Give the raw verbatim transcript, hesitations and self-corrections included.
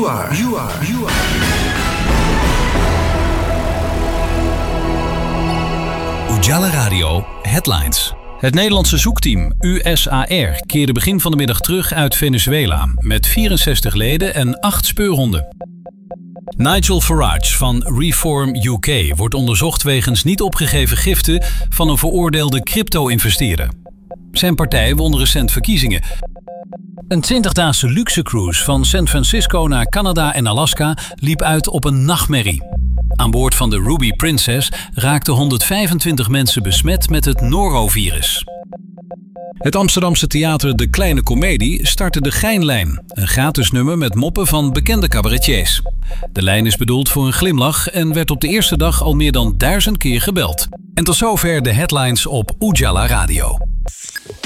You are. You are. You are. Ujala Radio Headlines. Het Nederlandse zoekteam U S A R keerde begin van de middag terug uit Venezuela met vierenzestig leden en acht speurhonden. Nigel Farage van Reform U K wordt onderzocht wegens niet opgegeven giften van een veroordeelde crypto-investeerder. Zijn partij won recent verkiezingen. Een twintigdaagse luxe cruise van San Francisco naar Canada en Alaska liep uit op een nachtmerrie. Aan boord van de Ruby Princess raakten honderdvijfentwintig mensen besmet met het norovirus. Het Amsterdamse theater De Kleine Comedie startte de Geinlijn, een gratis nummer met moppen van bekende cabaretiers. De lijn is bedoeld voor een glimlach en werd op de eerste dag al meer dan duizend keer gebeld. En tot zover de headlines op Ujala Radio.